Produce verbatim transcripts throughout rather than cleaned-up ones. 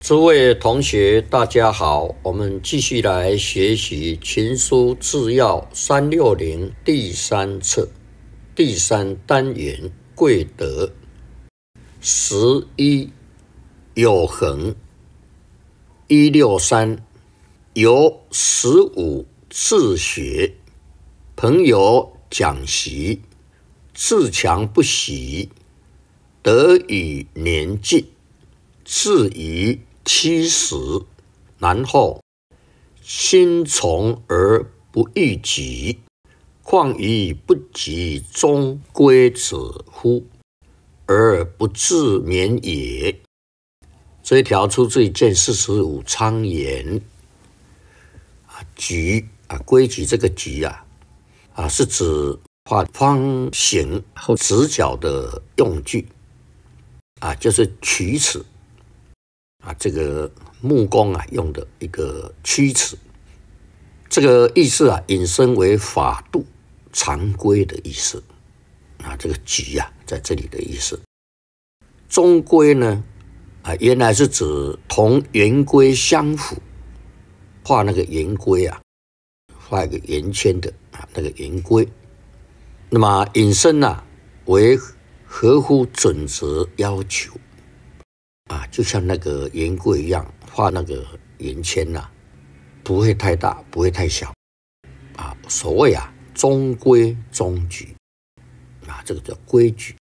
诸位同学，大家好，我们继续来学习《群书治要》三六零第三册第三单元贵德。十一有恒，一六三由十五自学，朋友讲习，自强不息，得以年进，至于七十，然后心从而不逾矩，况于不及终归者乎？而不自勉也。这一条出自于卷四十五昌言啊，矩啊，规矩这个矩啊啊，是指画方形或直角的用具啊，就是曲尺啊，这个木工啊用的一个曲尺。这个意思啊，引申为法度、常规的意思啊，这个矩啊，在这里的意思。中规呢，啊，原来是指同圆规相符，画那个圆规啊，画一个圆圈的啊，那个圆规。那么引申啊，为合乎准则要求啊，就像那个圆规一样，画那个圆圈呐、啊，不会太大，不会太小啊。所谓啊，中规中矩啊，这个叫规矩。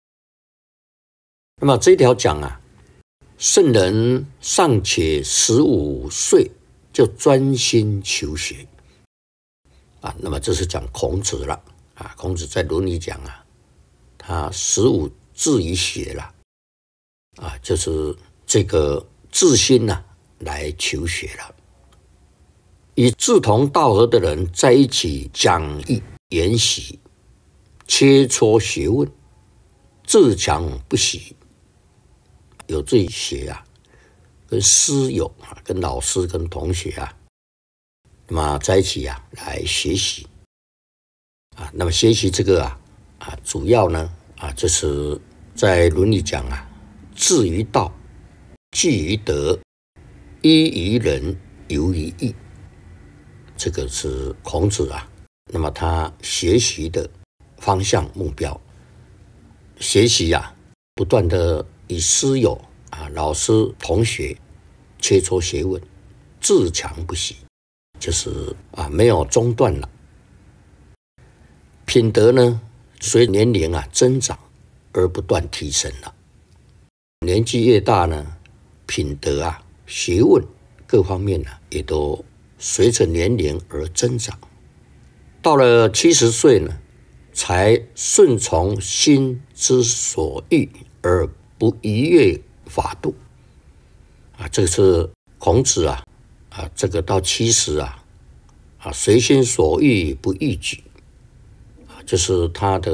那么这一条讲啊，圣人尚且十五岁就专心求学啊，那么这是讲孔子了啊。孔子在《伦理》讲啊，他十五自于学了啊，就是这个自心呐、啊、来求学了，与志同道合的人在一起讲义研习，切磋学问，自强不息。有自己学啊，跟师友啊，跟老师、跟同学啊，那么在一起啊来学习啊。那么学习这个啊啊，主要呢啊，就是在《伦理》讲啊，志于道，据于德，依于仁，游于义。这个是孔子啊，那么他学习的方向目标，学习啊，不断的与师友啊、老师、同学切磋学问，自强不息，就是啊没有中断了。品德呢，随年龄啊增长而不断提升了。年纪越大呢，品德啊、学问各方面呢、啊，也都随着年龄而增长。到了七十岁呢，才顺从心之所欲而不逾越法度啊，这个是孔子啊啊，这个到七十啊啊，随心所欲不逾矩啊，就是他的